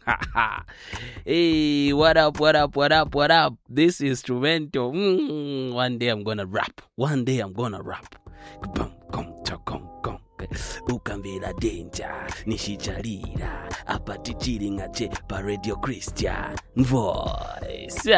Hey, what up, what up, what up, what up? This is Instrumento. One day I'm gonna rap. Ukambira danger nishicharira apa tichiringa che pa Radio Christian voice.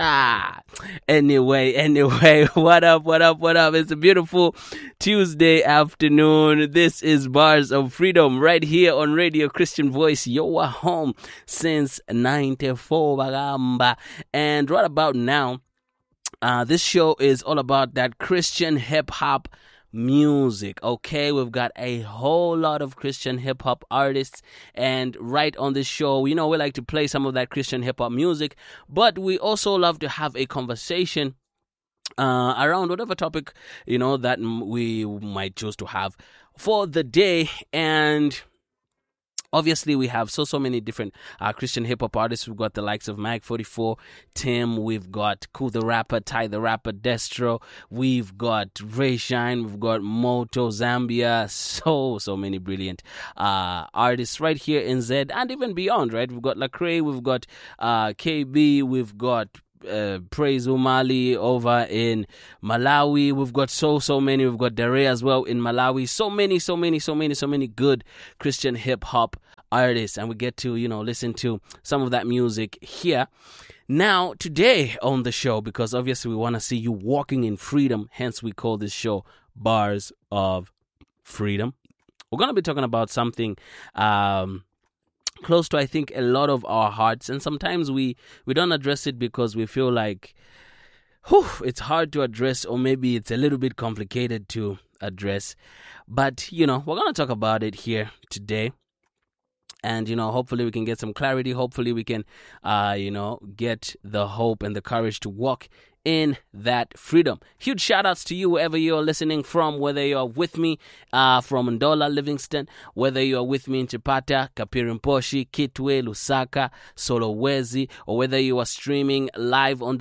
Anyway, what up? It's a beautiful Tuesday afternoon. This is Bars of Freedom right here on Radio Christian Voice. You're home since 94 bagamba. And right about now, this show is all about that Christian hip-hop music. Okay, we've got a whole lot of Christian hip-hop artists, and right on this show, we like to play some of that Christian hip-hop music, but we also love to have a conversation around whatever topic that we might choose to have for the day. And obviously, we have so many different Christian hip-hop artists. We've got the likes of Mag 44, Tim. We've got Cool the Rapper, Ty the Rapper, Destro. We've got Ray Shine. We've got Moto, Zambia. So many brilliant artists right here in Z and even beyond, right? We've got Lecrae. We've got KB. We've got Praise Umali over in Malawi. We've got so many. We've got Dare as well in Malawi. So many good Christian hip hop artists, and we get to listen to some of that music here now today on the show, because obviously we want to see you walking in freedom. Hence we call this show Bars of Freedom. We're going to be talking about something close to, I think, a lot of our hearts, and sometimes we don't address it because we feel like it's hard to address, or maybe it's a little bit complicated to address. But we're going to talk about it here today, and hopefully we can get some clarity. Hopefully we can get the hope and the courage to walk in that freedom. Huge shout outs to you wherever you're listening from, whether you're with me from Ndola, Livingston, whether you're with me in Chipata, Kapirimposhi, Kitwe, Lusaka, Solowezi, or whether you are streaming live on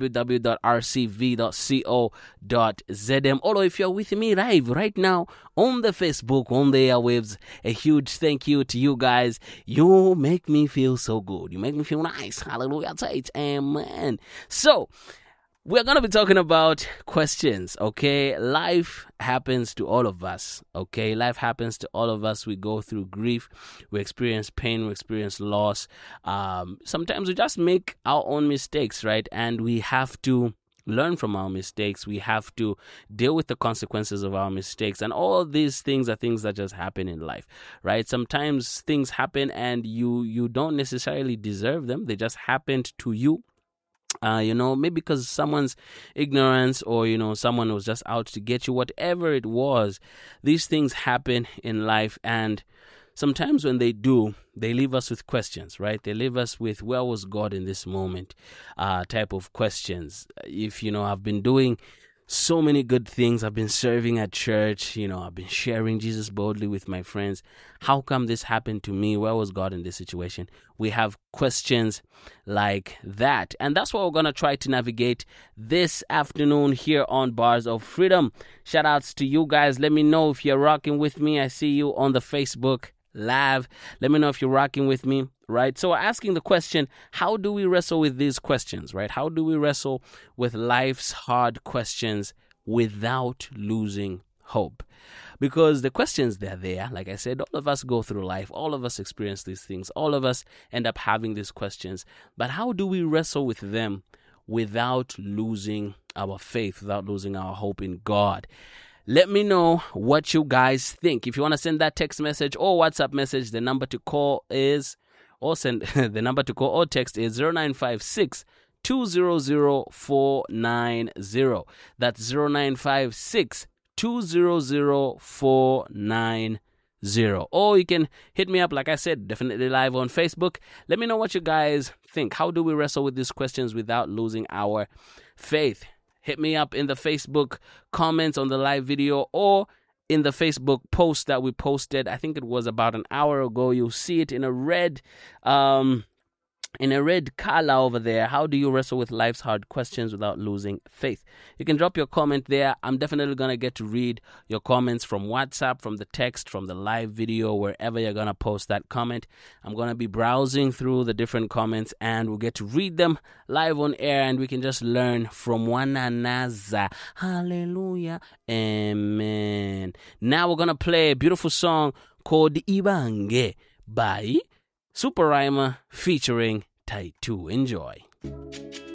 www.rcv.co.zm, or if you're with me live right now on the Facebook, on the airwaves. A huge thank you to you guys. You make me feel so good. You make me feel nice. Hallelujah. Amen. So, we're going to be talking about questions, okay? Life happens to all of us, okay? Life happens to all of us. We go through grief. We experience pain. We experience loss. Sometimes we just make our own mistakes, right? And we have to learn from our mistakes. We have to deal with the consequences of our mistakes. And all these things are things that just happen in life, right? Sometimes things happen and you don't necessarily deserve them. They just happened to you. Maybe because someone's ignorance, or, someone was just out to get you, whatever it was. These things happen in life, and sometimes when they do, they leave us with questions, right? They leave us with, where was God in this moment, type of questions. If, I've been doing so many good things, I've been serving at church, I've been sharing Jesus boldly with my friends. How come this happened to me? Where was God in this situation? We have questions like that. And that's what we're going to try to navigate this afternoon here on Bars of Freedom. Shout outs to you guys. Let me know if you're rocking with me. I see you on the Facebook Live. Let me know if you're rocking with me, right? So we're asking the question, how do we wrestle with these questions, right? How do we wrestle with life's hard questions without losing hope? Because the questions, they're there. Like I said, all of us go through life. All of us experience these things. All of us end up having these questions. But how do we wrestle with them without losing our faith, without losing our hope in God? Let me know what you guys think. If you want to send that text message or WhatsApp message, the number to call is, or send the number to call or text is 0956 200 490. That's 0956 200 490. Or you can hit me up, like I said, definitely live on Facebook. Let me know what you guys think. How do we wrestle with these questions without losing our faith? Hit me up in the Facebook comments on the live video, or in the Facebook post that we posted. I think it was about an hour ago. You'll see it in a red in a red color over there, how do you wrestle with life's hard questions without losing faith? You can drop your comment there. I'm definitely going to get to read your comments from WhatsApp, from the text, from the live video, wherever you're going to post that comment. I'm going to be browsing through the different comments and we'll get to read them live on air and we can just learn from one another. Hallelujah. Amen. Now we're going to play a beautiful song called Ibange by Super Rhymer featuring Tai 2. Enjoy.